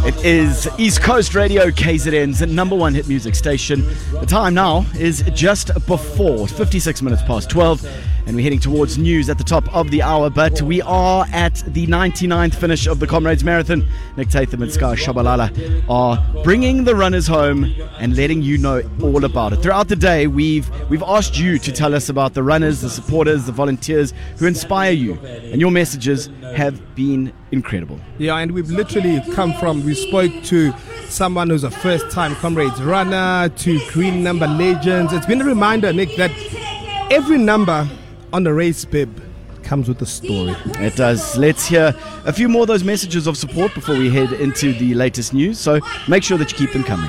It is East Coast Radio, KZN's number one hit music station. The time now is just before 56 minutes past 12, and we're heading towards news at the top of the hour, but we are at the 99th finish of the Comrades Marathon. Nick Tatham and Sky Shabalala are bringing the runners home and letting you know all about it. Throughout the day, we've asked you to tell us about the runners, the supporters, the volunteers who inspire you, and your messages have been incredible. Yeah, and we spoke to someone who's a first-time Comrades runner, to green number legends. It's been a reminder, Nick, that every number on the race bib comes with a story. It does. Let's hear a few more of those messages of support before we head into the latest news, so make sure that you keep them coming.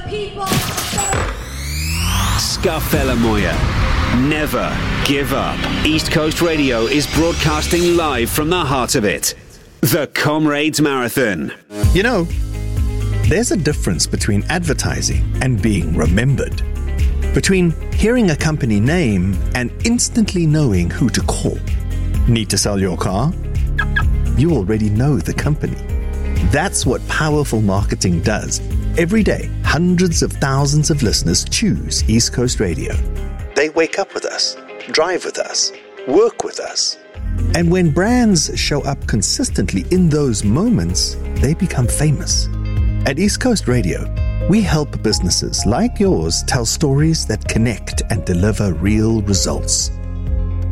Scafella Moya. Never give up. East Coast Radio is broadcasting live from the heart of it. The Comrades Marathon. You know, there's a difference between advertising and being remembered. Between hearing a company name and instantly knowing who to call. Need to sell your car? You already know the company. That's what powerful marketing does. Every day, hundreds of thousands of listeners choose East Coast Radio. They wake up with us, drive with us, work with us. And when brands show up consistently in those moments, they become famous. At East Coast Radio, we help businesses like yours tell stories that connect and deliver real results.